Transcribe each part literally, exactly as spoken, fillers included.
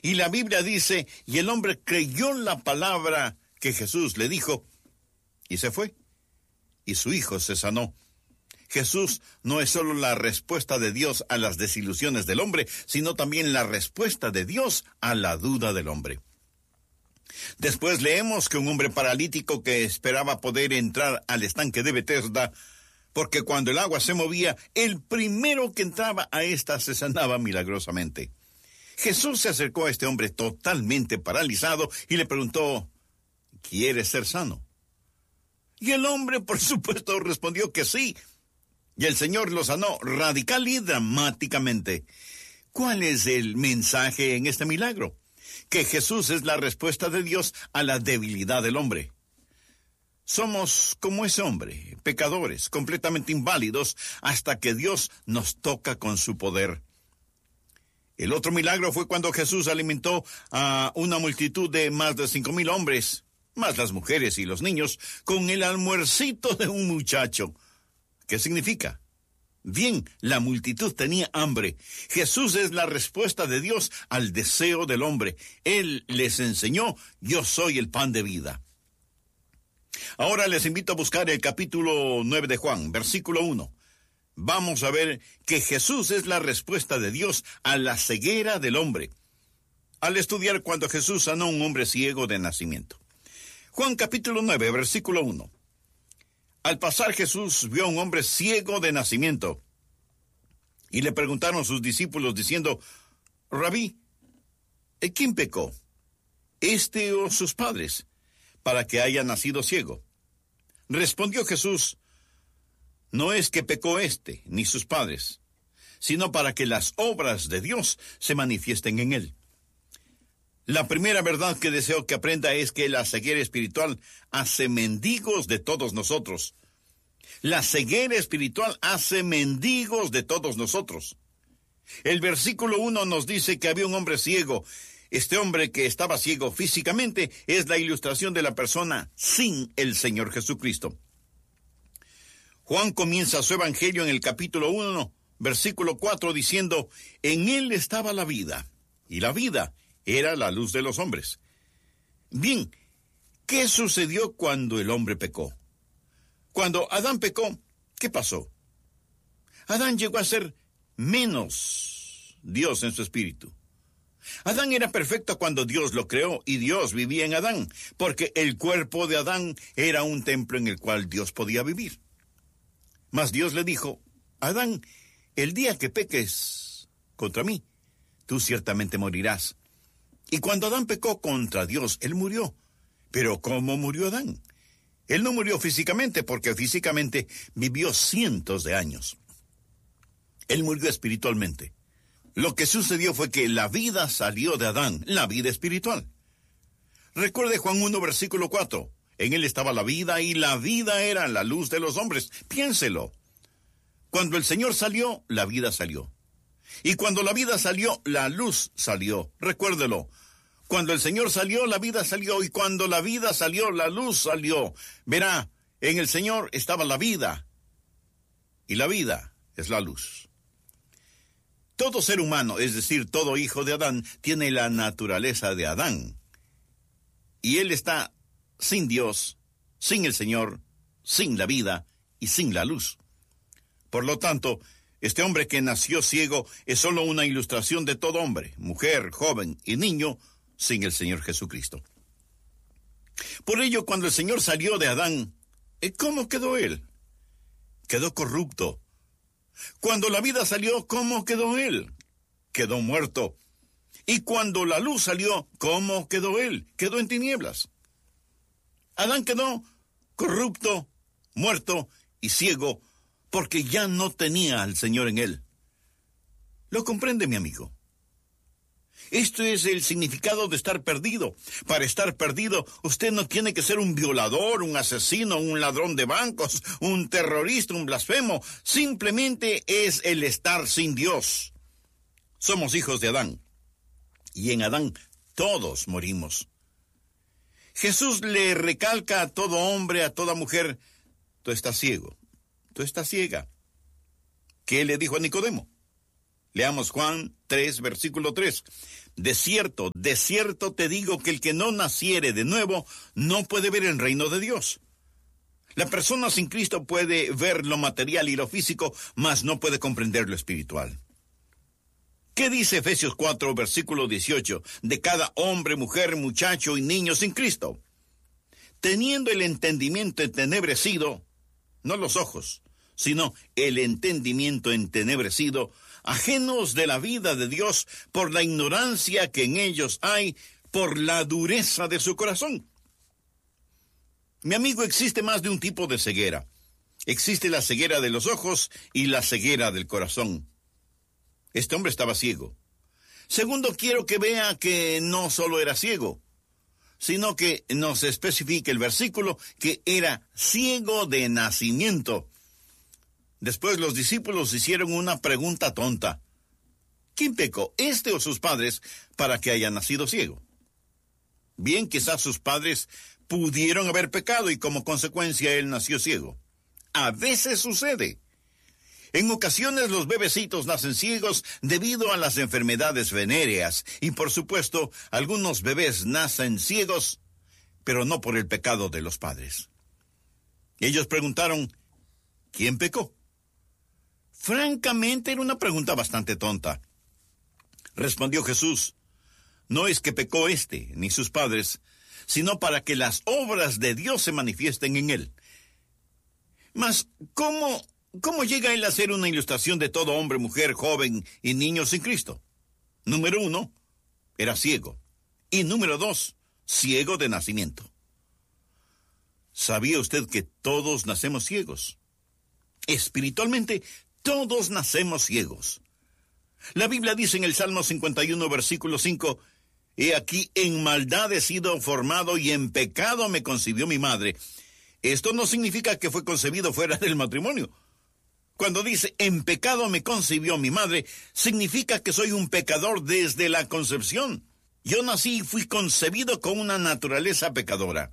Y la Biblia dice, y el hombre creyó la palabra que Jesús le dijo, y se fue, y su hijo se sanó. Jesús no es solo la respuesta de Dios a las desilusiones del hombre, sino también la respuesta de Dios a la duda del hombre. Después leemos que un hombre paralítico que esperaba poder entrar al estanque de Betesda, porque cuando el agua se movía, el primero que entraba a ésta se sanaba milagrosamente. Jesús se acercó a este hombre totalmente paralizado y le preguntó, ¿quieres ser sano? Y el hombre, por supuesto, respondió que sí. Y el Señor lo sanó radical y dramáticamente. ¿Cuál es el mensaje en este milagro? Que Jesús es la respuesta de Dios a la debilidad del hombre. Somos como ese hombre, pecadores, completamente inválidos, hasta que Dios nos toca con su poder. El otro milagro fue cuando Jesús alimentó a una multitud de más de cinco mil hombres, más las mujeres y los niños, con el almuercito de un muchacho. ¿Qué significa? Bien, la multitud tenía hambre. Jesús es la respuesta de Dios al deseo del hombre. Él les enseñó, yo soy el pan de vida. Ahora les invito a buscar el capítulo nueve de Juan, versículo uno. Vamos a ver que Jesús es la respuesta de Dios a la ceguera del hombre. Al estudiar cuando Jesús sanó a un hombre ciego de nacimiento. Juan capítulo nueve, versículo uno. Al pasar Jesús vio a un hombre ciego de nacimiento. Y le preguntaron sus discípulos diciendo, Rabí, ¿quién pecó? ¿Este o sus padres? Para que haya nacido ciego. Respondió Jesús, no es que pecó éste, ni sus padres, sino para que las obras de Dios se manifiesten en él. La primera verdad que deseo que aprenda es que la ceguera espiritual hace mendigos de todos nosotros. La ceguera espiritual hace mendigos de todos nosotros. El versículo uno nos dice que había un hombre ciego. Este hombre que estaba ciego físicamente es la ilustración de la persona sin el Señor Jesucristo. Juan comienza su evangelio en el capítulo uno, versículo cuatro, diciendo, en él estaba la vida, y la vida era la luz de los hombres. Bien, ¿qué sucedió cuando el hombre pecó? Cuando Adán pecó, ¿qué pasó? Adán llegó a ser menos Dios en su espíritu. Adán era perfecto cuando Dios lo creó y Dios vivía en Adán, porque el cuerpo de Adán era un templo en el cual Dios podía vivir. Mas Dios le dijo, Adán, el día que peques contra mí, tú ciertamente morirás. Y cuando Adán pecó contra Dios, él murió. ¿Pero cómo murió Adán? Él no murió físicamente, porque físicamente vivió cientos de años. Él murió espiritualmente. Lo que sucedió fue que la vida salió de Adán, la vida espiritual. Recuerde Juan uno, versículo cuatro. En él estaba la vida, y la vida era la luz de los hombres. Piénselo. Cuando el Señor salió, la vida salió. Y cuando la vida salió, la luz salió. Recuérdelo. Cuando el Señor salió, la vida salió. Y cuando la vida salió, la luz salió. Verá, en el Señor estaba la vida. Y la vida es la luz. Todo ser humano, es decir, todo hijo de Adán, tiene la naturaleza de Adán. Y él está sin Dios, sin el Señor, sin la vida y sin la luz. Por lo tanto, este hombre que nació ciego es solo una ilustración de todo hombre, mujer, joven y niño, sin el Señor Jesucristo. Por ello, cuando el Señor salió de Adán, ¿cómo quedó él? Quedó corrupto. Cuando la vida salió, ¿cómo quedó él? Quedó muerto. Y cuando la luz salió, ¿cómo quedó él? Quedó en tinieblas. Adán quedó corrupto, muerto y ciego, porque ya no tenía al Señor en él. ¿Lo comprende, mi amigo? Esto es el significado de estar perdido. Para estar perdido, usted no tiene que ser un violador, un asesino, un ladrón de bancos, un terrorista, un blasfemo. Simplemente es el estar sin Dios. Somos hijos de Adán. Y en Adán todos morimos. Jesús le recalca a todo hombre, a toda mujer, tú estás ciego, tú estás ciega. ¿Qué le dijo a Nicodemo? Leamos Juan tres, versículo tres. De cierto, de cierto te digo que el que no naciere de nuevo no puede ver el reino de Dios. La persona sin Cristo puede ver lo material y lo físico, mas no puede comprender lo espiritual. ¿Qué dice Efesios cuatro, versículo dieciocho, de cada hombre, mujer, muchacho y niño sin Cristo? Teniendo el entendimiento entenebrecido, no los ojos, sino el entendimiento entenebrecido, ajenos de la vida de Dios por la ignorancia que en ellos hay, por la dureza de su corazón. Mi amigo, existe más de un tipo de ceguera. Existe la ceguera de los ojos y la ceguera del corazón. Este hombre estaba ciego. Segundo, quiero que vea que no solo era ciego, sino que nos especifique el versículo que era ciego de nacimiento. Después los discípulos hicieron una pregunta tonta. ¿Quién pecó, este o sus padres, para que haya nacido ciego? Bien, quizás sus padres pudieron haber pecado y como consecuencia él nació ciego. A veces sucede. En ocasiones los bebecitos nacen ciegos debido a las enfermedades venéreas y por supuesto algunos bebés nacen ciegos, pero no por el pecado de los padres. Ellos preguntaron, ¿quién pecó? Francamente era una pregunta bastante tonta. Respondió Jesús, no es que pecó éste ni sus padres, sino para que las obras de Dios se manifiesten en él. Mas, ¿cómo... ¿Cómo llega él a ser una ilustración de todo hombre, mujer, joven y niño sin Cristo? Número uno, era ciego. Y número dos, ciego de nacimiento. ¿Sabía usted que todos nacemos ciegos? Espiritualmente, todos nacemos ciegos. La Biblia dice en el Salmo cincuenta y uno, versículo cinco, «He aquí, en maldad he sido formado y en pecado me concibió mi madre». Esto no significa que fue concebido fuera del matrimonio. Cuando dice, en pecado me concibió mi madre, significa que soy un pecador desde la concepción. Yo nací y fui concebido con una naturaleza pecadora.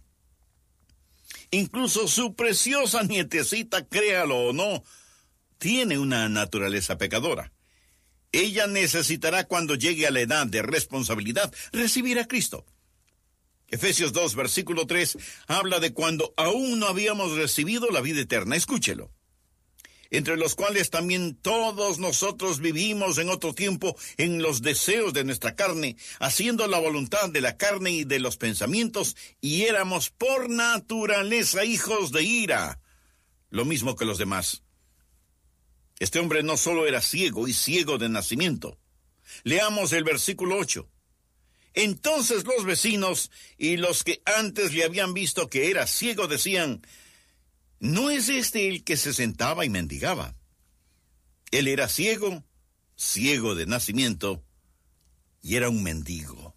Incluso su preciosa nietecita, créalo o no, tiene una naturaleza pecadora. Ella necesitará, cuando llegue a la edad de responsabilidad, recibir a Cristo. Efesios dos, versículo tres, habla de cuando aún no habíamos recibido la vida eterna. Escúchelo. Entre los cuales también todos nosotros vivimos en otro tiempo en los deseos de nuestra carne, haciendo la voluntad de la carne y de los pensamientos, y éramos por naturaleza hijos de ira, lo mismo que los demás. Este hombre no solo era ciego y ciego de nacimiento. Leamos el versículo ocho. Entonces los vecinos y los que antes le habían visto que era ciego decían, ¿no es este el que se sentaba y mendigaba? Él era ciego, ciego de nacimiento, y era un mendigo.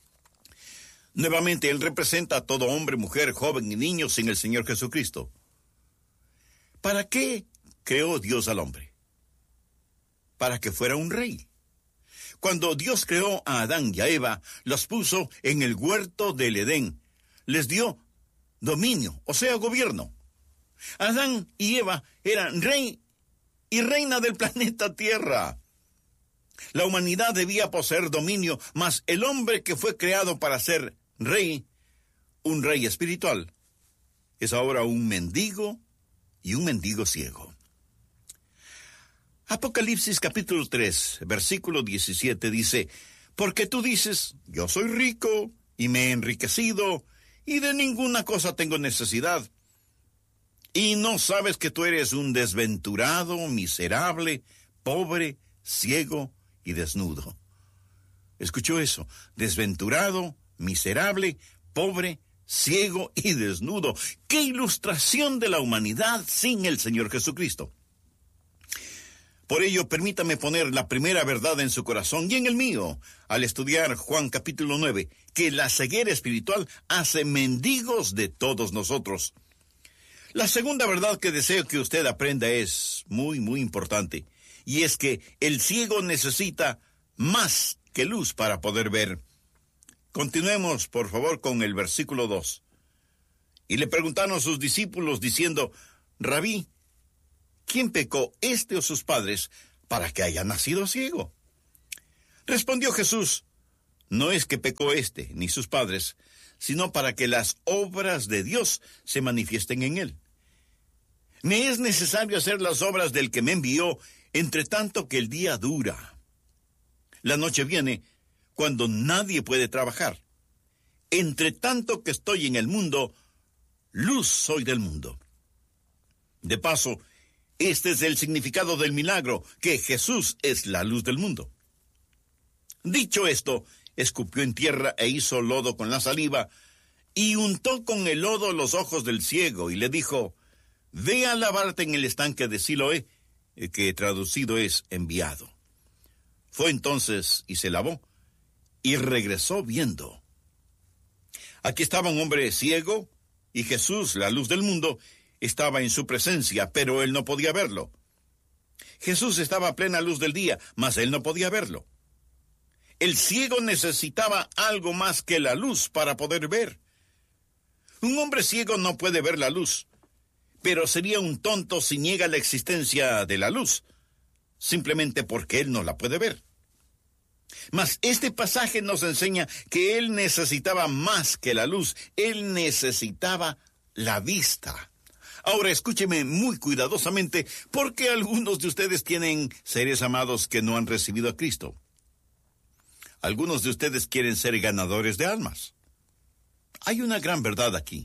Nuevamente, él representa a todo hombre, mujer, joven y niño sin el Señor Jesucristo. ¿Para qué creó Dios al hombre? Para que fuera un rey. Cuando Dios creó a Adán y a Eva, los puso en el huerto del Edén. Les dio dominio, o sea, gobierno. Adán y Eva eran rey y reina del planeta Tierra. La humanidad debía poseer dominio, mas el hombre que fue creado para ser rey, un rey espiritual, es ahora un mendigo y un mendigo ciego. Apocalipsis capítulo tres, versículo diecisiete dice, porque tú dices, yo soy rico y me he enriquecido y de ninguna cosa tengo necesidad. Y no sabes que tú eres un desventurado, miserable, pobre, ciego y desnudo. ¿Escuchó eso? Desventurado, miserable, pobre, ciego y desnudo. ¡Qué ilustración de la humanidad sin el Señor Jesucristo! Por ello, permítame poner la primera verdad en su corazón y en el mío, al estudiar Juan capítulo nueve, que la ceguera espiritual hace mendigos de todos nosotros. La segunda verdad que deseo que usted aprenda es muy, muy importante, y es que el ciego necesita más que luz para poder ver. Continuemos, por favor, con el versículo dos. Y le preguntaron a sus discípulos diciendo, Rabí, ¿quién pecó, este o sus padres, para que haya nacido ciego? Respondió Jesús, No es que pecó éste, ni sus padres, sino para que las obras de Dios se manifiesten en él. Me es necesario hacer las obras del que me envió, entre tanto que el día dura. La noche viene cuando nadie puede trabajar. Entre tanto que estoy en el mundo, luz soy del mundo. De paso, este es el significado del milagro, que Jesús es la luz del mundo. Dicho esto, escupió en tierra e hizo lodo con la saliva, y untó con el lodo los ojos del ciego, y le dijo, ve a lavarte en el estanque de Siloé, que traducido es enviado. Fue entonces y se lavó, y regresó viendo. Aquí estaba un hombre ciego, y Jesús, la luz del mundo, estaba en su presencia, pero él no podía verlo. Jesús estaba a plena luz del día, mas él no podía verlo. El ciego necesitaba algo más que la luz para poder ver. Un hombre ciego no puede ver la luz, pero sería un tonto si niega la existencia de la luz, simplemente porque él no la puede ver. Mas este pasaje nos enseña que él necesitaba más que la luz, él necesitaba la vista. Ahora escúcheme muy cuidadosamente, porque algunos de ustedes tienen seres amados que no han recibido a Cristo. Algunos de ustedes quieren ser ganadores de almas. Hay una gran verdad aquí.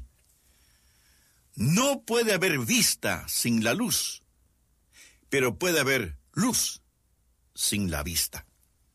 No puede haber vista sin la luz, pero puede haber luz sin la vista.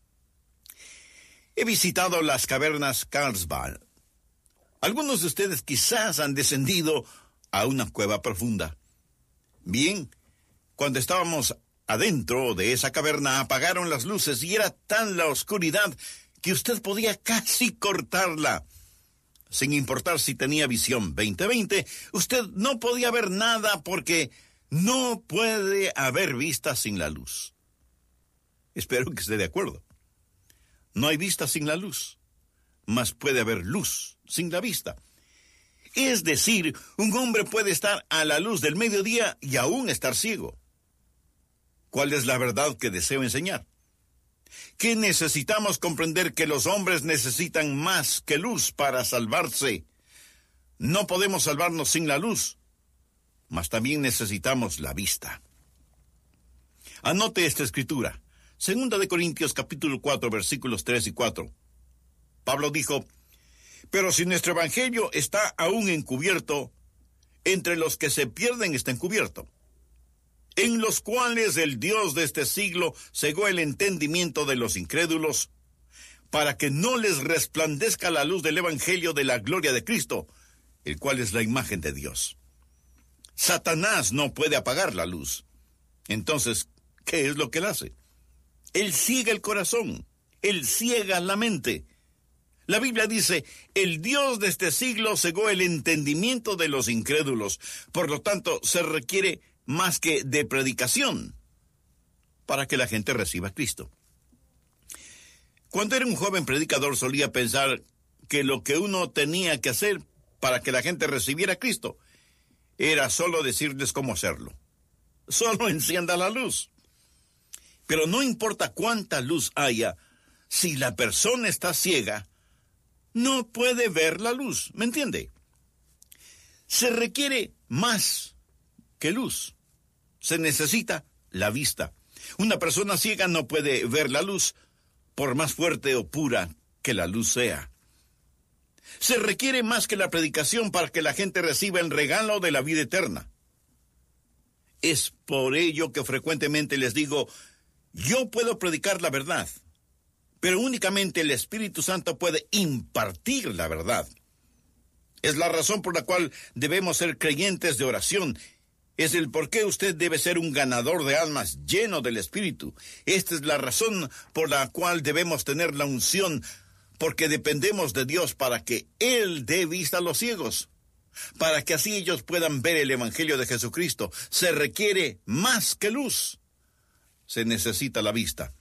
He visitado las cavernas Carlsbad. Algunos de ustedes quizás han descendido a una cueva profunda. Bien, cuando estábamos adentro de esa caverna apagaron las luces y era tan la oscuridad que usted podía casi cortarla. Sin importar si tenía visión veinte veinte, usted no podía ver nada porque no puede haber vista sin la luz. Espero que esté de acuerdo. No hay vista sin la luz, mas puede haber luz sin la vista. Es decir, un hombre puede estar a la luz del mediodía y aún estar ciego. ¿Cuál es la verdad que deseo enseñar? Que necesitamos comprender que los hombres necesitan más que luz para salvarse. No podemos salvarnos sin la luz, mas también necesitamos la vista. Anote esta escritura. Segunda de Corintios capítulo cuatro, versículos tres y cuatro. Pablo dijo, pero si nuestro evangelio está aún encubierto, entre los que se pierden está encubierto, en los cuales el Dios de este siglo cegó el entendimiento de los incrédulos, para que no les resplandezca la luz del evangelio de la gloria de Cristo, el cual es la imagen de Dios. Satanás no puede apagar la luz. Entonces, ¿qué es lo que él hace? Él ciega el corazón, él ciega la mente. La Biblia dice, el Dios de este siglo cegó el entendimiento de los incrédulos. Por lo tanto, se requiere más que de predicación para que la gente reciba a Cristo. Cuando era un joven predicador solía pensar que lo que uno tenía que hacer para que la gente recibiera a Cristo era solo decirles cómo hacerlo. Solo encienda la luz. Pero no importa cuánta luz haya, si la persona está ciega, no puede ver la luz, ¿me entiende? Se requiere más que luz. Se necesita la vista. Una persona ciega no puede ver la luz, por más fuerte o pura que la luz sea. Se requiere más que la predicación para que la gente reciba el regalo de la vida eterna. Es por ello que frecuentemente les digo, yo puedo predicar la verdad, pero únicamente el Espíritu Santo puede impartir la verdad. Es la razón por la cual debemos ser creyentes de oración. Es el por qué usted debe ser un ganador de almas lleno del Espíritu. Esta es la razón por la cual debemos tener la unción, porque dependemos de Dios para que Él dé vista a los ciegos, para que así ellos puedan ver el Evangelio de Jesucristo. Se requiere más que luz. Se necesita la vista.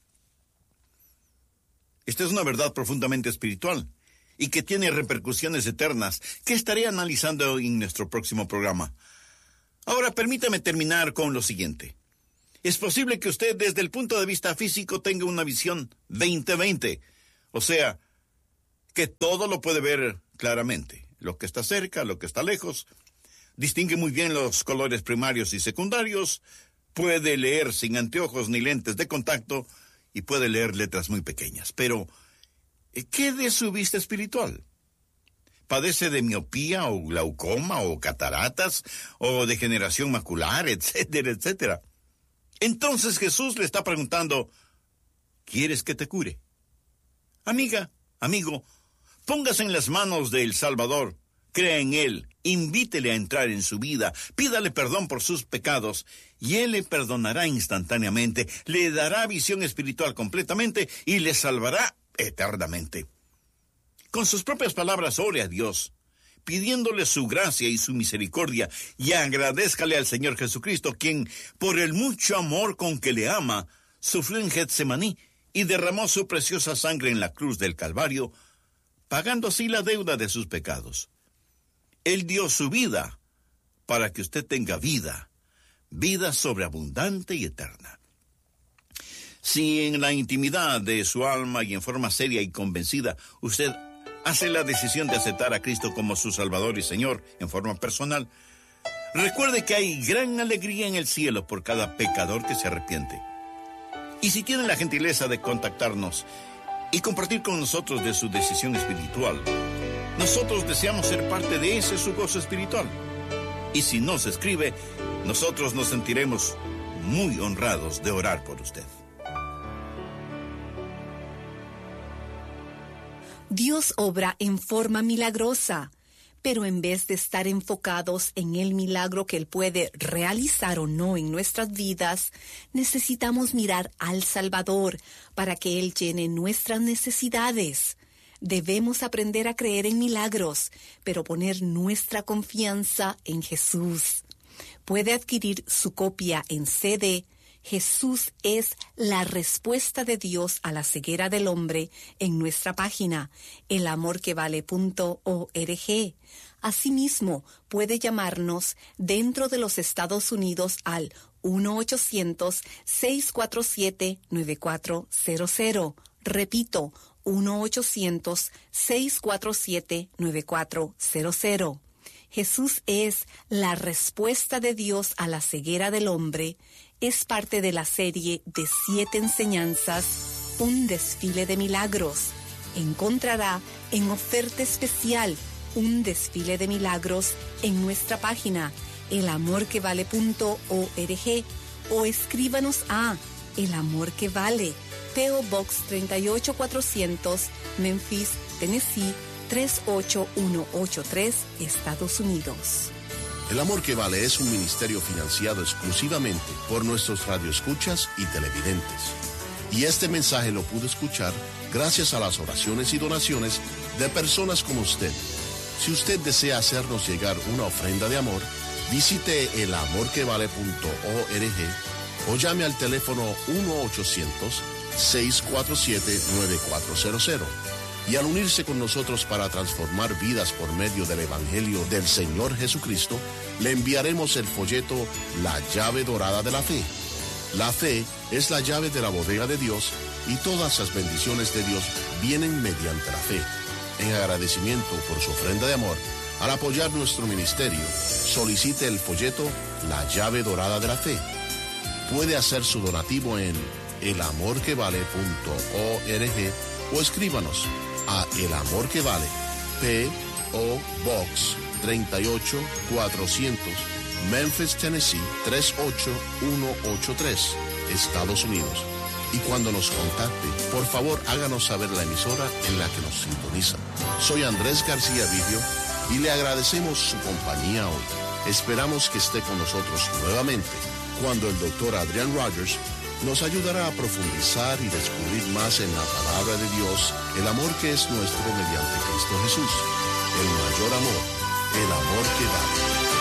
Esta es una verdad profundamente espiritual y que tiene repercusiones eternas que estaré analizando en nuestro próximo programa. Ahora permítame terminar con lo siguiente. Es posible que usted desde el punto de vista físico tenga una visión veinte veinte, o sea, que todo lo puede ver claramente, lo que está cerca, lo que está lejos, distingue muy bien los colores primarios y secundarios, puede leer sin anteojos ni lentes de contacto y puede leer letras muy pequeñas. Pero, ¿qué de su vista espiritual? ¿Padece de miopía o glaucoma o cataratas o degeneración macular, etcétera, etcétera? Entonces Jesús le está preguntando, ¿quieres que te cure? Amiga, amigo, póngase en las manos del Salvador, crea en Él, invítele a entrar en su vida, pídale perdón por sus pecados, y Él le perdonará instantáneamente, le dará visión espiritual completamente y le salvará eternamente. Con sus propias palabras ore a Dios, pidiéndole su gracia y su misericordia, y agradézcale al Señor Jesucristo, quien, por el mucho amor con que le ama, sufrió en Getsemaní y derramó su preciosa sangre en la cruz del Calvario, pagando así la deuda de sus pecados. Él dio su vida para que usted tenga vida, vida sobreabundante y eterna. Si en la intimidad de su alma y en forma seria y convencida usted hace la decisión de aceptar a Cristo como su Salvador y Señor en forma personal, recuerde que hay gran alegría en el cielo por cada pecador que se arrepiente. Y si tiene la gentileza de contactarnos y compartir con nosotros de su decisión espiritual, nosotros deseamos ser parte de ese su gozo espiritual. Y si nos escribe, nosotros nos sentiremos muy honrados de orar por usted. Dios obra en forma milagrosa, pero en vez de estar enfocados en el milagro que Él puede realizar o no en nuestras vidas, necesitamos mirar al Salvador para que Él llene nuestras necesidades. Debemos aprender a creer en milagros, pero poner nuestra confianza en Jesús. Puede adquirir su copia en C D. Jesús es la respuesta de Dios a la ceguera del hombre en nuestra página el amor que vale punto org. Asimismo, puede llamarnos dentro de los Estados Unidos al uno ochocientos, seis cuatro siete, nueve cuatro cero cero. Repito, uno ochocientos, seis cuatro siete, nueve cuatro cero cero. Jesús es la respuesta de Dios a la ceguera del hombre. Es parte de la serie de siete enseñanzas, un desfile de milagros. Encontrará en oferta especial un desfile de milagros en nuestra página el amor que vale punto org o escríbanos a El Amor que Vale, P O Box treinta y ocho cuatrocientos, Memphis, Tennessee tres ocho uno ocho tres, Estados Unidos. El Amor que Vale es un ministerio financiado exclusivamente por nuestros radioescuchas y televidentes. Y este mensaje lo pudo escuchar gracias a las oraciones y donaciones de personas como usted. Si usted desea hacernos llegar una ofrenda de amor, visite el amor que vale punto org o llame al teléfono uno ochocientos, seis cuatro siete, nueve cuatro cero cero. Y al unirse con nosotros para transformar vidas por medio del Evangelio del Señor Jesucristo, le enviaremos el folleto La Llave Dorada de la Fe. La fe es la llave de la bodega de Dios y todas las bendiciones de Dios vienen mediante la fe. En agradecimiento por su ofrenda de amor, al apoyar nuestro ministerio, solicite el folleto La Llave Dorada de la Fe. Puede hacer su donativo en el amor que vale punto org o escríbanos a El Amor que Vale, P O Box treinta y ocho cuatrocientos, Memphis, Tennessee tres ocho uno ocho tres, Estados Unidos. Y cuando nos contacte, por favor háganos saber la emisora en la que nos sintoniza. Soy Andrés García Video y le agradecemos su compañía hoy. Esperamos que esté con nosotros nuevamente cuando el doctor Adrian Rogers nos ayudará a profundizar y descubrir más en la palabra de Dios el amor que es nuestro mediante Cristo Jesús. El mayor amor, el amor que vale.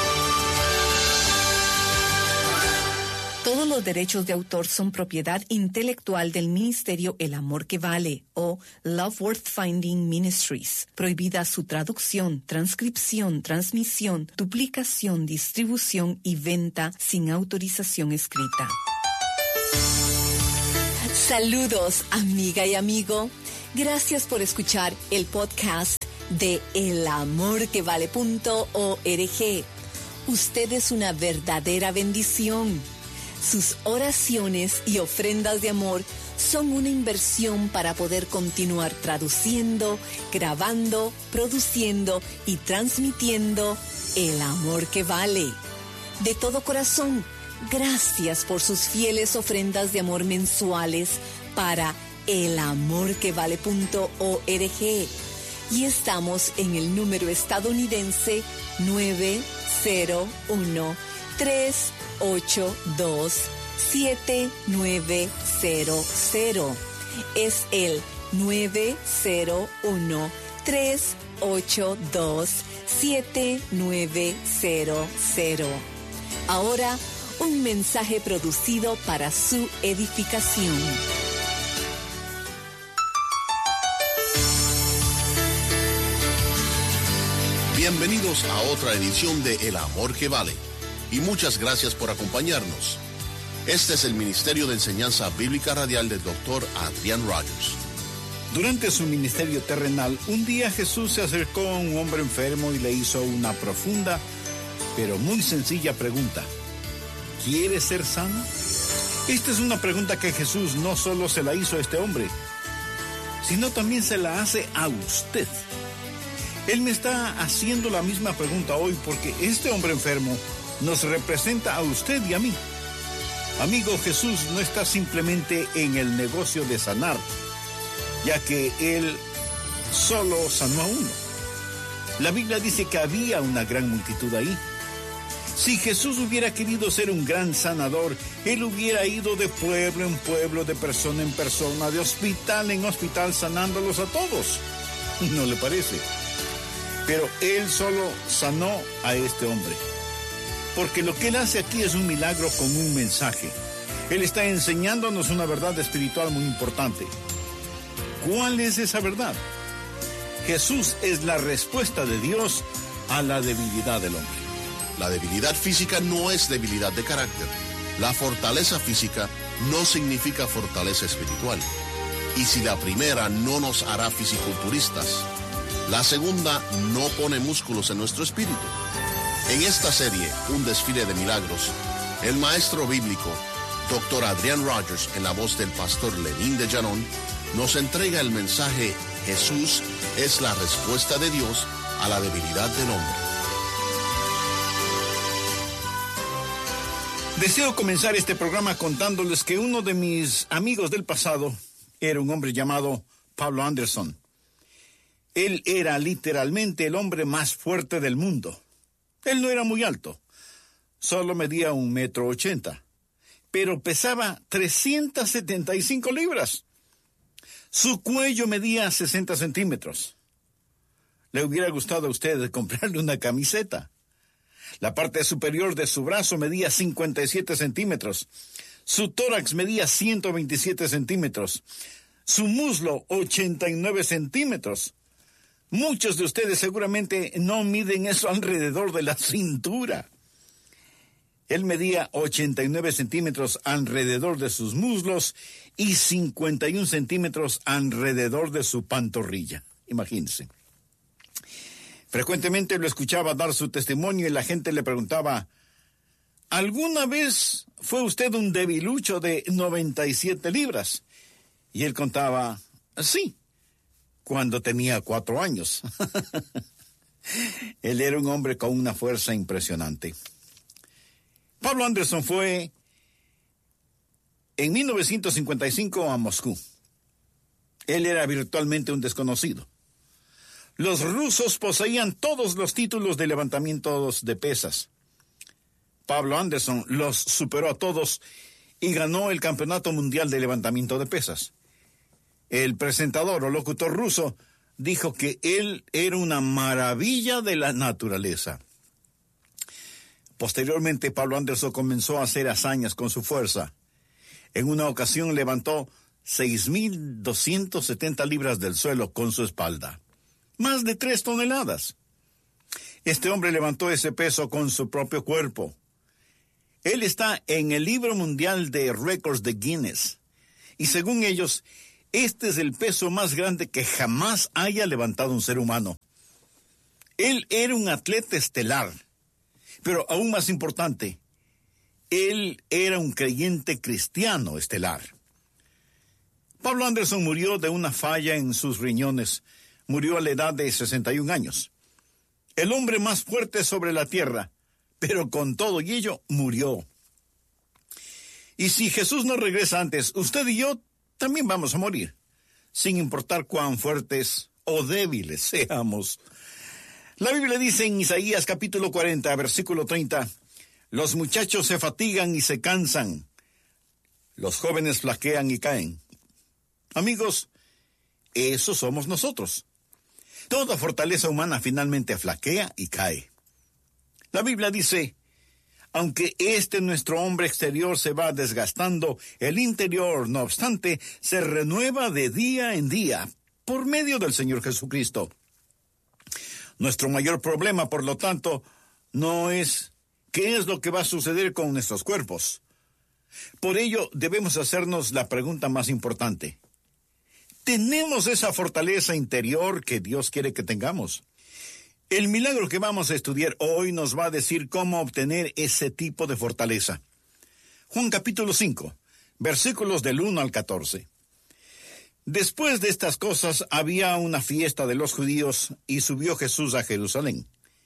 Todos los derechos de autor son propiedad intelectual del Ministerio El Amor que Vale o Love Worth Finding Ministries. Prohibida su traducción, transcripción, transmisión, duplicación, distribución y venta sin autorización escrita. Saludos, amiga y amigo. Gracias por escuchar el podcast de el amor que vale punto org. Usted es una verdadera bendición. Sus oraciones y ofrendas de amor son una inversión para poder continuar traduciendo, grabando, produciendo y transmitiendo el amor que vale. De todo corazón, gracias por sus fieles ofrendas de amor mensuales para el amor que vale punto org. Y estamos en el número estadounidense nueve cero uno, tres ocho dos, siete nueve cero cero. Es el nueve cero uno, tres ocho dos, siete nueve cero cero. Ahora, un mensaje producido para su edificación. Bienvenidos a otra edición de El Amor que Vale, y muchas gracias por acompañarnos. Este es el Ministerio de Enseñanza Bíblica Radial del doctor Adrian Rogers. Durante su ministerio terrenal, un día Jesús se acercó a un hombre enfermo y le hizo una profunda, pero muy sencilla pregunta. ¿Quieres ser sano? Esta es una pregunta que Jesús no solo se la hizo a este hombre, sino también se la hace a usted. Él me está haciendo la misma pregunta hoy porque este hombre enfermo nos representa a usted y a mí. Amigo, Jesús no está simplemente en el negocio de sanar, ya que Él solo sanó a uno. La Biblia dice que había una gran multitud ahí. Si Jesús hubiera querido ser un gran sanador, Él hubiera ido de pueblo en pueblo, de persona en persona, de hospital en hospital, sanándolos a todos. ¿No le parece? Pero Él solo sanó a este hombre. Porque lo que Él hace aquí es un milagro con un mensaje. Él está enseñándonos una verdad espiritual muy importante. ¿Cuál es esa verdad? Jesús es la respuesta de Dios a la debilidad del hombre. La debilidad física no es debilidad de carácter. La fortaleza física no significa fortaleza espiritual. Y si la primera no nos hará fisiculturistas, la segunda no pone músculos en nuestro espíritu. En esta serie, Un desfile de milagros, el maestro bíblico, doctor Adrian Rogers, en la voz del pastor Lenín de Llanón, nos entrega el mensaje: Jesús es la respuesta de Dios a la debilidad del hombre. Deseo comenzar este programa contándoles que uno de mis amigos del pasado era un hombre llamado Pablo Anderson. Él era literalmente el hombre más fuerte del mundo. Él no era muy alto, solo medía un metro ochenta, pero pesaba trescientas setenta y cinco libras. Su cuello medía sesenta centímetros. Le hubiera gustado a usted comprarle una camiseta. La parte superior de su brazo medía cincuenta y siete centímetros. Su tórax medía ciento veintisiete centímetros. Su muslo, ochenta y nueve centímetros. Muchos de ustedes seguramente no miden eso alrededor de la cintura. Él medía ochenta y nueve centímetros alrededor de sus muslos y cincuenta y un centímetros alrededor de su pantorrilla. Imagínense. Frecuentemente lo escuchaba dar su testimonio y la gente le preguntaba: ¿alguna vez fue usted un debilucho de noventa y siete libras? Y él contaba: sí, cuando tenía cuatro años. Él era un hombre con una fuerza impresionante. Pablo Anderson fue en mil novecientos cincuenta y cinco a Moscú. Él era virtualmente un desconocido. Los rusos poseían todos los títulos de levantamientos de pesas. Pablo Anderson los superó a todos y ganó el Campeonato Mundial de Levantamiento de Pesas. El presentador o locutor ruso dijo que él era una maravilla de la naturaleza. Posteriormente, Pablo Anderson comenzó a hacer hazañas con su fuerza. En una ocasión levantó seis mil doscientas setenta libras del suelo con su espalda. Más de tres toneladas. Este hombre levantó ese peso con su propio cuerpo. Él está en el libro mundial de récords de Guinness. Y según ellos, Este es el peso más grande que jamás haya levantado un ser humano. Él era un atleta estelar, pero aún más importante, él era un creyente cristiano estelar. Pablo Anderson murió de una falla en sus riñones. Murió a la edad de sesenta y un años. El hombre más fuerte sobre la tierra, pero con todo y ello murió. Y si Jesús no regresa antes, usted y yo también vamos a morir, sin importar cuán fuertes o débiles seamos. La Biblia dice en Isaías capítulo cuarenta, versículo treinta, los muchachos se fatigan y se cansan, los jóvenes flaquean y caen. Amigos, eso somos nosotros. Toda fortaleza humana finalmente flaquea y cae. La Biblia dice, aunque este nuestro hombre exterior se va desgastando, el interior, no obstante, se renueva de día en día por medio del Señor Jesucristo. Nuestro mayor problema, por lo tanto, no es qué es lo que va a suceder con nuestros cuerpos. Por ello, debemos hacernos la pregunta más importante. ¿Tenemos esa fortaleza interior que Dios quiere que tengamos? El milagro que vamos a estudiar hoy nos va a decir cómo obtener ese tipo de fortaleza. Juan capítulo cinco, versículos del uno al catorce. Después de estas cosas había una fiesta de los judíos y subió Jesús a Jerusalén.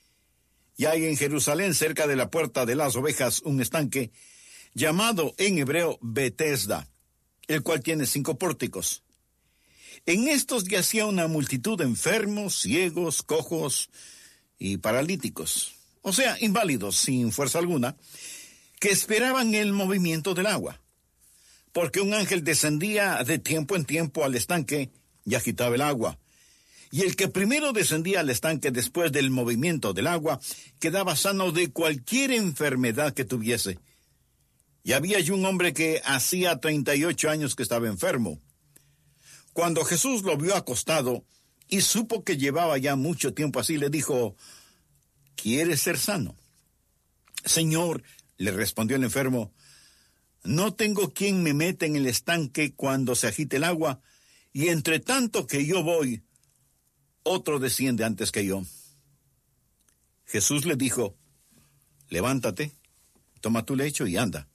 Y hay en Jerusalén, cerca de la puerta de las ovejas, un estanque llamado en hebreo Betesda, el cual tiene cinco pórticos. En estos yacía una multitud de enfermos, ciegos, cojos y paralíticos, o sea, inválidos sin fuerza alguna, que esperaban el movimiento del agua, porque un ángel descendía de tiempo en tiempo al estanque y agitaba el agua. Y el que primero descendía al estanque después del movimiento del agua quedaba sano de cualquier enfermedad que tuviese. Y había allí un hombre que hacía treinta y ocho años que estaba enfermo. Cuando Jesús lo vio acostado y supo que llevaba ya mucho tiempo así, le dijo, ¿quieres ser sano? Señor, le respondió el enfermo, no tengo quien me meta en el estanque cuando se agite el agua, y entre tanto que yo voy, otro desciende antes que yo. Jesús le dijo, levántate, toma tu lecho y anda.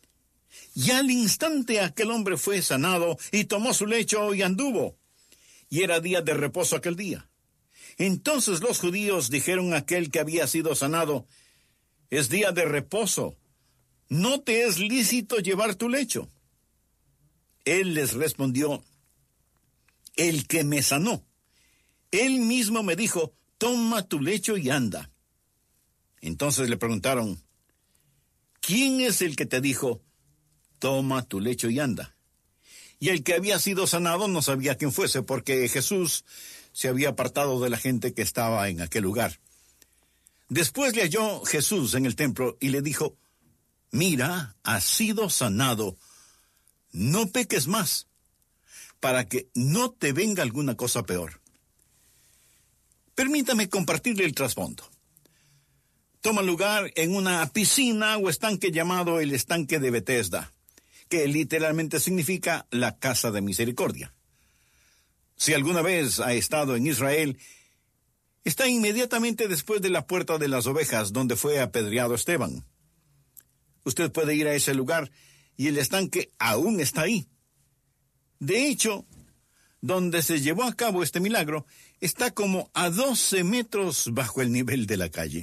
Y al instante aquel hombre fue sanado y tomó su lecho y anduvo. Y era día de reposo aquel día. Entonces los judíos dijeron a aquel que había sido sanado, es día de reposo, ¿no te es lícito llevar tu lecho? Él les respondió, el que me sanó, él mismo me dijo, toma tu lecho y anda. Entonces le preguntaron, ¿quién es el que te dijo, toma tu lecho y anda? Y el que había sido sanado no sabía quién fuese, porque Jesús se había apartado de la gente que estaba en aquel lugar. Después le halló Jesús en el templo y le dijo, mira, has sido sanado, no peques más, para que no te venga alguna cosa peor. Permítame compartirle el trasfondo. Toma lugar en una piscina o estanque llamado el estanque de Betesda, que literalmente significa la casa de misericordia. Si alguna vez ha estado en Israel, está inmediatamente después de la puerta de las ovejas, donde fue apedreado Esteban. Usted puede ir a ese lugar y el estanque aún está ahí. De hecho, donde se llevó a cabo este milagro, está como a doce metros bajo el nivel de la calle.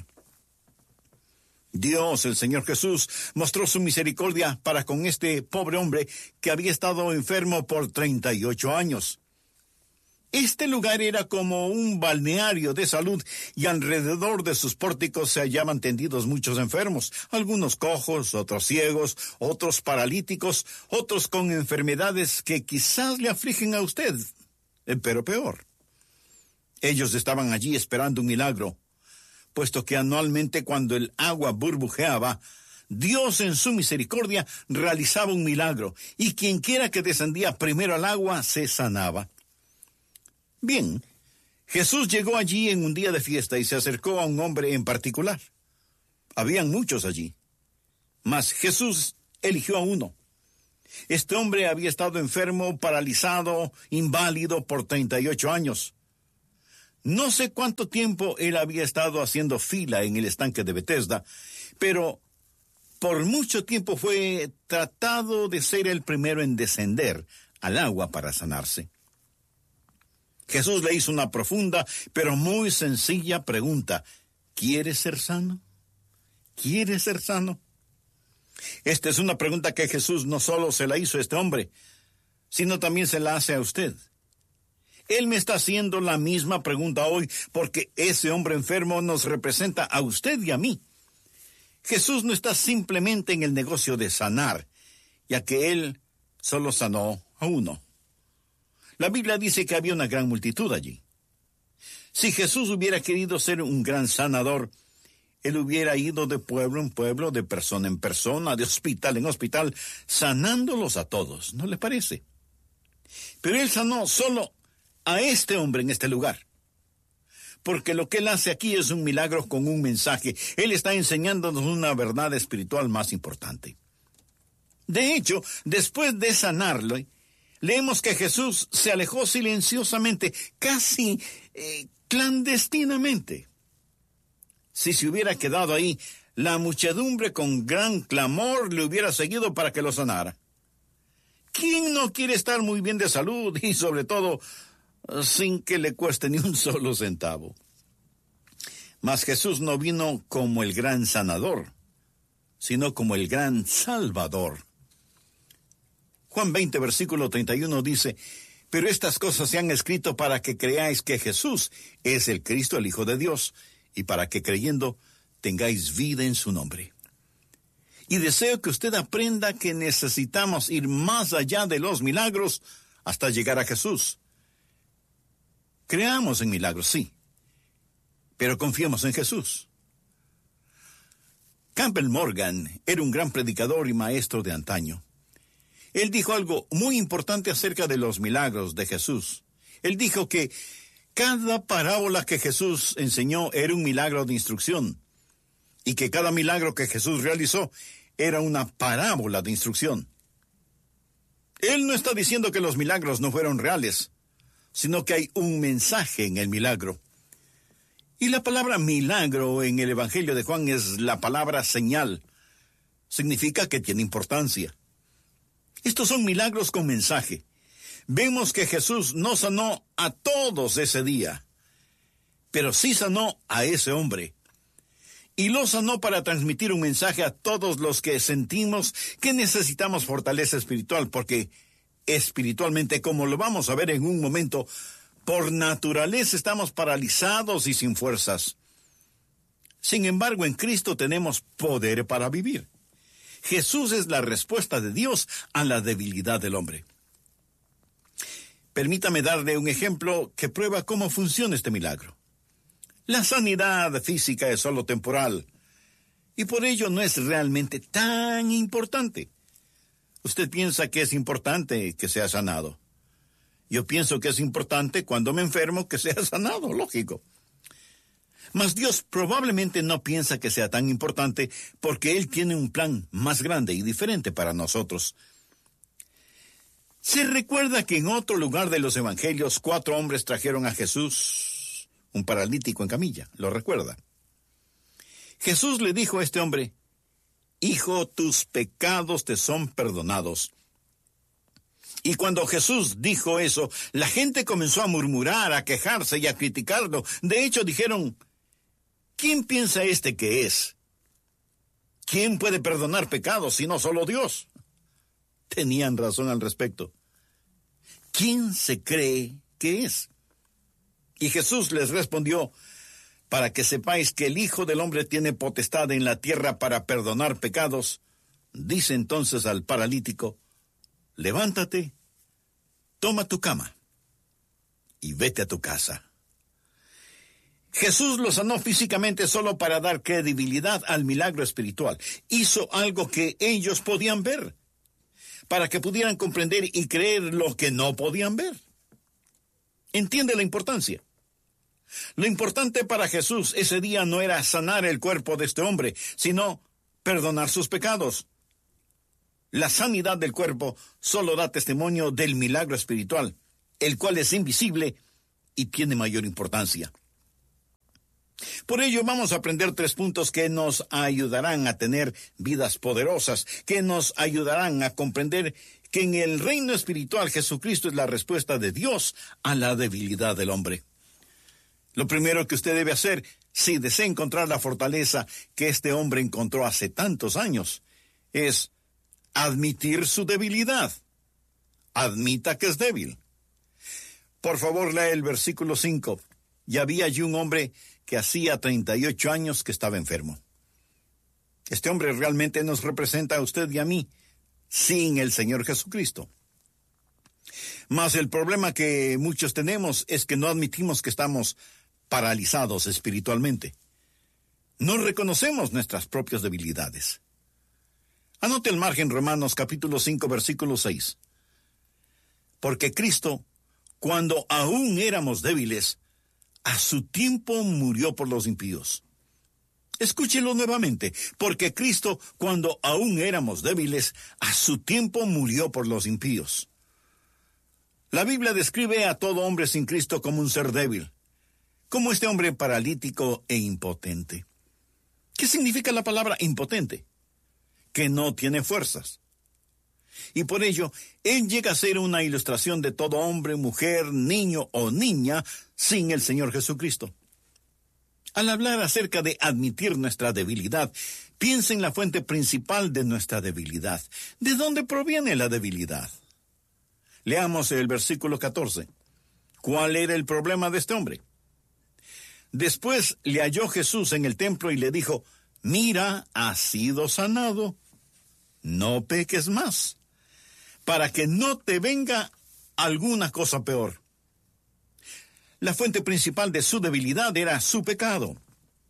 Dios, el Señor Jesús, mostró su misericordia para con este pobre hombre que había estado enfermo por treinta y ocho años. Este lugar era como un balneario de salud y alrededor de sus pórticos se hallaban tendidos muchos enfermos, algunos cojos, otros ciegos, otros paralíticos, otros con enfermedades que quizás le afligen a usted, pero peor. Ellos estaban allí esperando un milagro, puesto que anualmente cuando el agua burbujeaba, Dios en su misericordia realizaba un milagro, y quienquiera que descendía primero al agua se sanaba. Bien, Jesús llegó allí en un día de fiesta y se acercó a un hombre en particular. Habían muchos allí, mas Jesús eligió a uno. Este hombre había estado enfermo, paralizado, inválido por treinta y ocho años. No sé cuánto tiempo él había estado haciendo fila en el estanque de Bethesda, pero por mucho tiempo fue tratado de ser el primero en descender al agua para sanarse. Jesús le hizo una profunda, pero muy sencilla pregunta. ¿Quieres ser sano? ¿Quieres ser sano? Esta es una pregunta que Jesús no solo se la hizo a este hombre, sino también se la hace a usted. Él me está haciendo la misma pregunta hoy porque ese hombre enfermo nos representa a usted y a mí. Jesús no está simplemente en el negocio de sanar, ya que Él solo sanó a uno. La Biblia dice que había una gran multitud allí. Si Jesús hubiera querido ser un gran sanador, Él hubiera ido de pueblo en pueblo, de persona en persona, de hospital en hospital, sanándolos a todos, ¿no le parece? Pero Él sanó solo a este hombre en este lugar. Porque lo que Él hace aquí es un milagro con un mensaje. Él está enseñándonos una verdad espiritual más importante. De hecho, después de sanarlo, leemos que Jesús se alejó silenciosamente, casi eh, clandestinamente. Si se hubiera quedado ahí, la muchedumbre con gran clamor le hubiera seguido para que lo sanara. ¿Quién no quiere estar muy bien de salud y sobre todo sin que le cueste ni un solo centavo? Mas Jesús no vino como el gran sanador, sino como el gran salvador. Juan veinte, versículo treinta y uno dice, pero estas cosas se han escrito para que creáis que Jesús es el Cristo, el Hijo de Dios, y para que creyendo tengáis vida en su nombre. Y deseo que usted aprenda que necesitamos ir más allá de los milagros hasta llegar a Jesús. Creamos en milagros, sí, pero confiemos en Jesús. Campbell Morgan era un gran predicador y maestro de antaño. Él dijo algo muy importante acerca de los milagros de Jesús. Él dijo que cada parábola que Jesús enseñó era un milagro de instrucción, y que cada milagro que Jesús realizó era una parábola de instrucción. Él no está diciendo que los milagros no fueron reales, sino que hay un mensaje en el milagro. Y la palabra milagro en el Evangelio de Juan es la palabra señal. Significa que tiene importancia. Estos son milagros con mensaje. Vemos que Jesús no sanó a todos ese día, pero sí sanó a ese hombre. Y lo sanó para transmitir un mensaje a todos los que sentimos que necesitamos fortaleza espiritual, porque espiritualmente, como lo vamos a ver en un momento, por naturaleza estamos paralizados y sin fuerzas. Sin embargo, en Cristo tenemos poder para vivir. Jesús es la respuesta de Dios a la debilidad del hombre. Permítame darle un ejemplo que prueba cómo funciona este milagro. La sanidad física es solo temporal, y por ello no es realmente tan importante. Usted piensa que es importante que sea sanado. Yo pienso que es importante cuando me enfermo que sea sanado, lógico. Mas Dios probablemente no piensa que sea tan importante porque Él tiene un plan más grande y diferente para nosotros. Se recuerda que en otro lugar de los evangelios cuatro hombres trajeron a Jesús un paralítico en camilla, ¿lo recuerda? Jesús le dijo a este hombre, hijo, tus pecados te son perdonados. Y cuando Jesús dijo eso, la gente comenzó a murmurar, a quejarse y a criticarlo. De hecho, dijeron, ¿quién piensa este que es? ¿Quién puede perdonar pecados si no solo Dios? Tenían razón al respecto. ¿Quién se cree que es? Y Jesús les respondió, para que sepáis que el Hijo del Hombre tiene potestad en la tierra para perdonar pecados, dice entonces al paralítico, levántate, toma tu cama y vete a tu casa. Jesús lo sanó físicamente solo para dar credibilidad al milagro espiritual. Hizo algo que ellos podían ver, para que pudieran comprender y creer lo que no podían ver. ¿Entiende la importancia? Lo importante para Jesús ese día no era sanar el cuerpo de este hombre, sino perdonar sus pecados. La sanidad del cuerpo solo da testimonio del milagro espiritual, el cual es invisible y tiene mayor importancia. Por ello vamos a aprender tres puntos que nos ayudarán a tener vidas poderosas, que nos ayudarán a comprender que en el reino espiritual Jesucristo es la respuesta de Dios a la debilidad del hombre. Lo primero que usted debe hacer, si desea encontrar la fortaleza que este hombre encontró hace tantos años, es admitir su debilidad. Admita que es débil. Por favor, lea el versículo cinco. Y había allí un hombre que hacía treinta y ocho años que estaba enfermo. Este hombre realmente nos representa a usted y a mí, sin el Señor Jesucristo. Mas el problema que muchos tenemos es que no admitimos que estamos paralizados espiritualmente. No reconocemos nuestras propias debilidades. Anote el margen Romanos capítulo cinco, versículo seis. Porque Cristo, cuando aún éramos débiles, a su tiempo murió por los impíos. Escúchelo nuevamente. Porque Cristo, cuando aún éramos débiles, a su tiempo murió por los impíos. La Biblia describe a todo hombre sin Cristo como un ser débil, como este hombre paralítico e impotente. ¿Qué significa la palabra impotente? Que no tiene fuerzas. Y por ello, él llega a ser una ilustración de todo hombre, mujer, niño o niña sin el Señor Jesucristo. Al hablar acerca de admitir nuestra debilidad, piensa en la fuente principal de nuestra debilidad. ¿De dónde proviene la debilidad? Leamos el versículo catorce. ¿Cuál era el problema de este hombre? Después le halló Jesús en el templo y le dijo, mira, has sido sanado, no peques más, para que no te venga alguna cosa peor. La fuente principal de su debilidad era su pecado.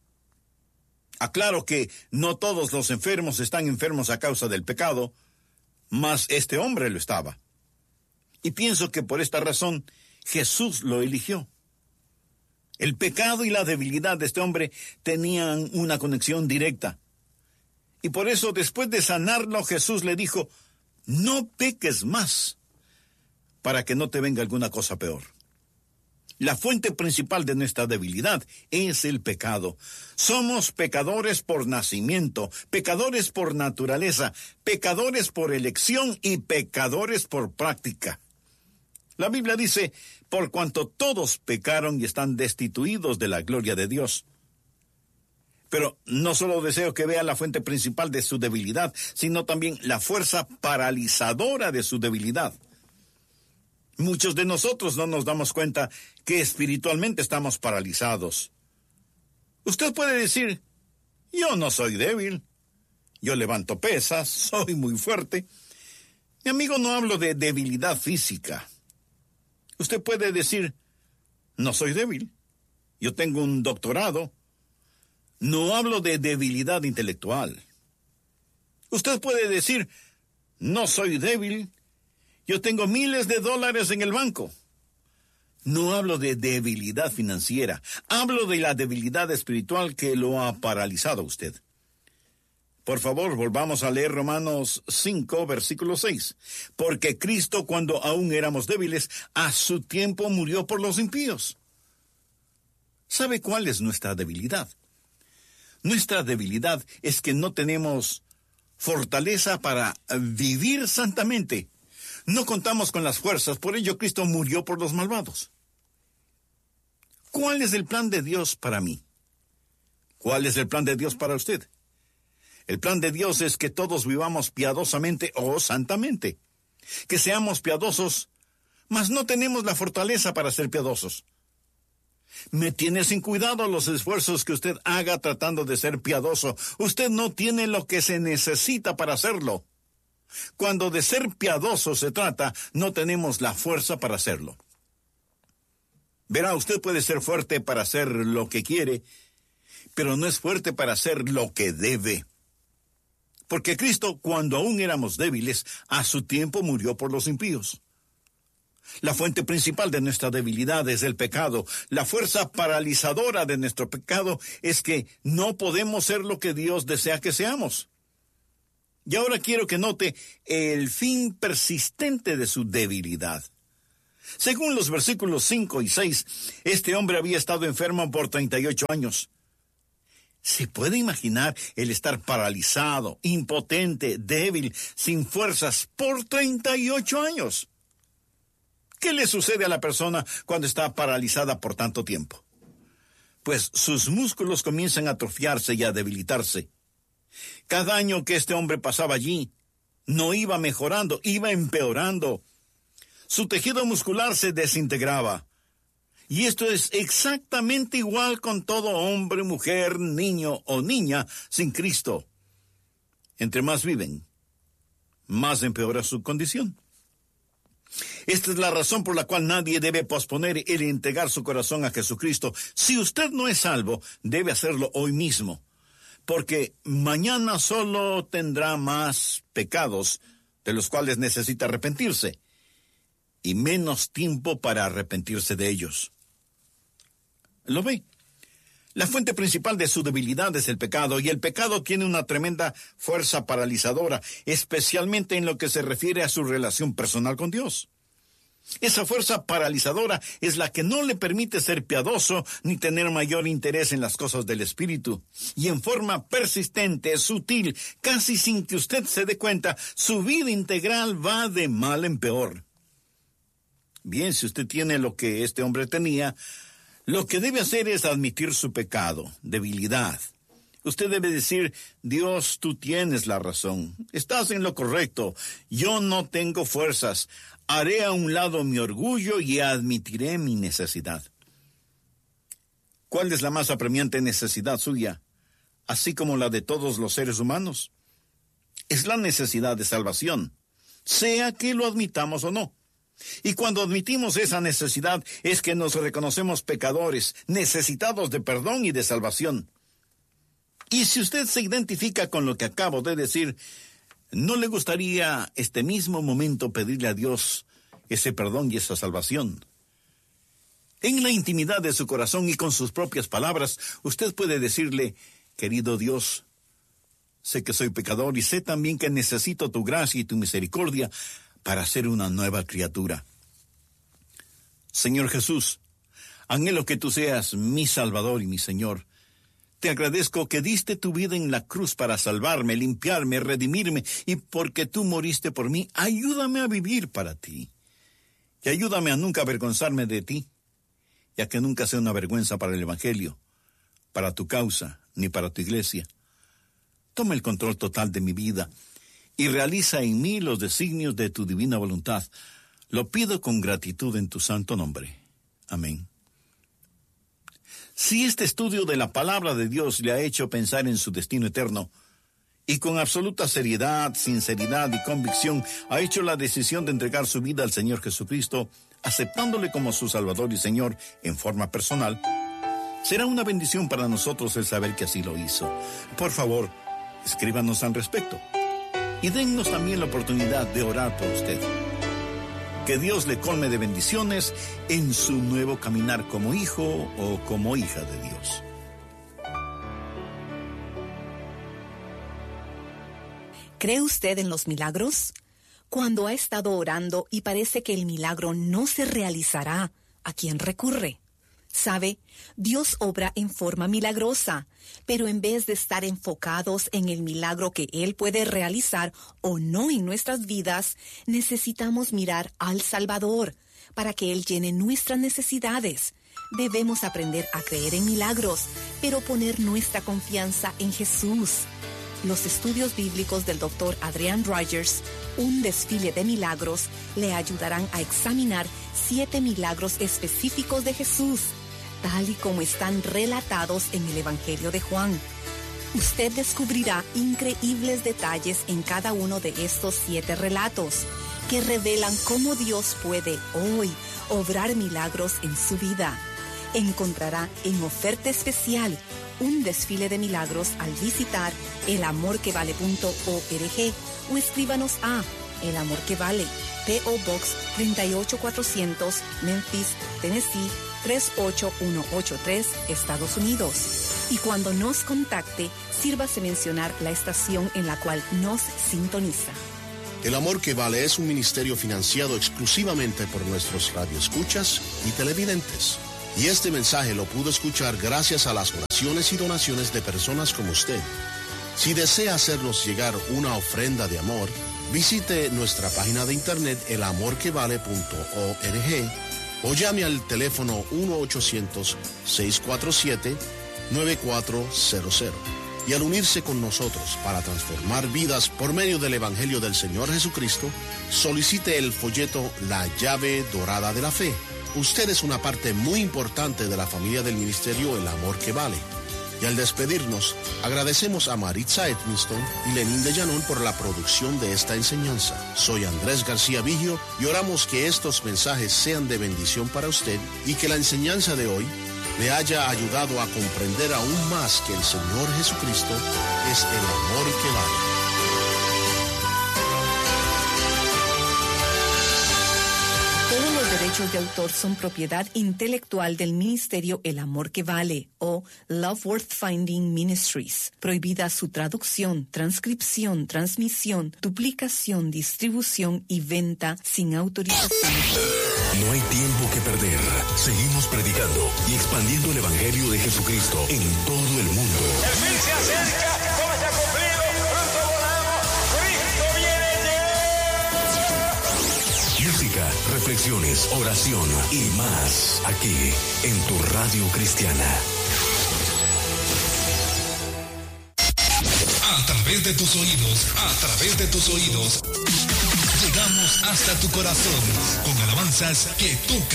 Aclaro que no todos los enfermos están enfermos a causa del pecado, mas este hombre lo estaba. Y pienso que por esta razón Jesús lo eligió. El pecado y la debilidad de este hombre tenían una conexión directa. Y por eso, después de sanarlo, Jesús le dijo, no peques más, para que no te venga alguna cosa peor. La fuente principal de nuestra debilidad es el pecado. Somos pecadores por nacimiento, pecadores por naturaleza, pecadores por elección y pecadores por práctica. La Biblia dice, por cuanto todos pecaron y están destituidos de la gloria de Dios. Pero no solo deseo que vea la fuente principal de su debilidad, sino también la fuerza paralizadora de su debilidad. Muchos de nosotros no nos damos cuenta que espiritualmente estamos paralizados. Usted puede decir, yo no soy débil, yo levanto pesas, soy muy fuerte. Mi amigo, no hablo de debilidad física. Usted puede decir, no soy débil, yo tengo un doctorado. No hablo de debilidad intelectual. Usted puede decir, no soy débil, yo tengo miles de dólares en el banco. No hablo de debilidad financiera, hablo de la debilidad espiritual que lo ha paralizado a usted. Por favor, volvamos a leer Romanos cinco, versículo seis. Porque Cristo, cuando aún éramos débiles, a su tiempo murió por los impíos. ¿Sabe cuál es nuestra debilidad? Nuestra debilidad es que no tenemos fortaleza para vivir santamente. No contamos con las fuerzas, por ello Cristo murió por los malvados. ¿Cuál es el plan de Dios para mí? ¿Cuál es el plan de Dios para usted? El plan de Dios es que todos vivamos piadosamente o santamente. Que seamos piadosos, mas no tenemos la fortaleza para ser piadosos. Me tiene sin cuidado los esfuerzos que usted haga tratando de ser piadoso. Usted no tiene lo que se necesita para hacerlo. Cuando de ser piadoso se trata, no tenemos la fuerza para hacerlo. Verá, usted puede ser fuerte para hacer lo que quiere, pero no es fuerte para hacer lo que debe. Porque Cristo, cuando aún éramos débiles, a su tiempo murió por los impíos. La fuente principal de nuestra debilidad es el pecado. La fuerza paralizadora de nuestro pecado es que no podemos ser lo que Dios desea que seamos. Y ahora quiero que note el fin persistente de su debilidad. Según los versículos cinco y seis, este hombre había estado enfermo por treinta y ocho años. ¿Se puede imaginar el estar paralizado, impotente, débil, sin fuerzas por treinta y ocho años? ¿Qué le sucede a la persona cuando está paralizada por tanto tiempo? Pues sus músculos comienzan a atrofiarse y a debilitarse. Cada año que este hombre pasaba allí, no iba mejorando, iba empeorando. Su tejido muscular se desintegraba. Y esto es exactamente igual con todo hombre, mujer, niño o niña sin Cristo. Entre más viven, más empeora su condición. Esta es la razón por la cual nadie debe posponer el entregar su corazón a Jesucristo. Si usted no es salvo, debe hacerlo hoy mismo, porque mañana solo tendrá más pecados de los cuales necesita arrepentirse, y menos tiempo para arrepentirse de ellos. ¿Lo ve? La fuente principal de su debilidad es el pecado, y el pecado tiene una tremenda fuerza paralizadora, especialmente en lo que se refiere a su relación personal con Dios. Esa fuerza paralizadora es la que no le permite ser piadoso ni tener mayor interés en las cosas del Espíritu. Y en forma persistente, sutil, casi sin que usted se dé cuenta, su vida integral va de mal en peor. Bien, si usted tiene lo que este hombre tenía, lo que debe hacer es admitir su pecado, debilidad. Usted debe decir: Dios, tú tienes la razón, estás en lo correcto, yo no tengo fuerzas, haré a un lado mi orgullo y admitiré mi necesidad. ¿Cuál es la más apremiante necesidad suya, así como la de todos los seres humanos? Es la necesidad de salvación, sea que lo admitamos o no. Y cuando admitimos esa necesidad es que nos reconocemos pecadores, necesitados de perdón y de salvación. Y si usted se identifica con lo que acabo de decir, ¿no le gustaría este mismo momento pedirle a Dios ese perdón y esa salvación? En la intimidad de su corazón y con sus propias palabras, usted puede decirle: querido Dios, sé que soy pecador y sé también que necesito tu gracia y tu misericordia para ser una nueva criatura. Señor Jesús, anhelo que tú seas mi Salvador y mi Señor. Te agradezco que diste tu vida en la cruz para salvarme, limpiarme, redimirme, y porque tú moriste por mí, ayúdame a vivir para ti. Y ayúdame a nunca avergonzarme de ti, y a que nunca sea una vergüenza para el Evangelio, para tu causa, ni para tu iglesia. Toma el control total de mi vida y realiza en mí los designios de tu divina voluntad. Lo pido con gratitud en tu santo nombre. Amén. Si este estudio de la palabra de Dios le ha hecho pensar en su destino eterno, y con absoluta seriedad, sinceridad y convicción ha hecho la decisión de entregar su vida al Señor Jesucristo, aceptándole como su Salvador y Señor en forma personal, será una bendición para nosotros el saber que así lo hizo. Por favor, escríbanos al respecto. Y dennos también la oportunidad de orar por usted. Que Dios le colme de bendiciones en su nuevo caminar como hijo o como hija de Dios. ¿Cree usted en los milagros? Cuando ha estado orando y parece que el milagro no se realizará, ¿a quién recurre? ¿Sabe? Dios obra en forma milagrosa, pero en vez de estar enfocados en el milagro que Él puede realizar o no en nuestras vidas, necesitamos mirar al Salvador para que Él llene nuestras necesidades. Debemos aprender a creer en milagros, pero poner nuestra confianza en Jesús. Los estudios bíblicos del doctor Adrian Rogers, Un desfile de milagros, le ayudarán a examinar siete milagros específicos de Jesús, tal y como están relatados en el Evangelio de Juan. Usted descubrirá increíbles detalles en cada uno de estos siete relatos, que revelan cómo Dios puede hoy obrar milagros en su vida. Encontrará en oferta especial un desfile de milagros al visitar el amor que vale punto org o escríbanos a El Amor que Vale, P O Box treinta y ocho cuatrocientos, Memphis, Tennessee tres ocho uno ocho tres, Estados Unidos. Y cuando nos contacte, sírvase mencionar la estación en la cual nos sintoniza. El Amor que Vale es un ministerio financiado exclusivamente por nuestros radioescuchas y televidentes. Y este mensaje lo pudo escuchar gracias a las oraciones y donaciones de personas como usted. Si desea hacernos llegar una ofrenda de amor, visite nuestra página de internet el amor que vale punto org o llame al teléfono uno ochocientos, seis cuatro siete, nueve cuatro cero cero. Y al unirse con nosotros para transformar vidas por medio del Evangelio del Señor Jesucristo, solicite el folleto La Llave Dorada de la Fe. Usted es una parte muy importante de la familia del ministerio El Amor que Vale. Y al despedirnos, agradecemos a Maritza Edmiston y Lenín de Llanón por la producción de esta enseñanza. Soy Andrés García Vigio y oramos que estos mensajes sean de bendición para usted y que la enseñanza de hoy le haya ayudado a comprender aún más que el Señor Jesucristo es el amor que vale. Todos los derechos de autor son propiedad intelectual del ministerio El Amor que Vale o Love Worth Finding Ministries. Prohibida su traducción, transcripción, transmisión, duplicación, distribución y venta sin autorización. No hay tiempo que perder. Seguimos predicando y expandiendo el Evangelio de Jesucristo en todo el mundo. El fin se acerca, todo se ha cumplido, pronto volamos, Cristo viene ya. Música, reflexiones, oración y más aquí en tu radio cristiana. A través de tus oídos, a través de tus oídos, llegamos hasta tu corazón con alabanzas que tocan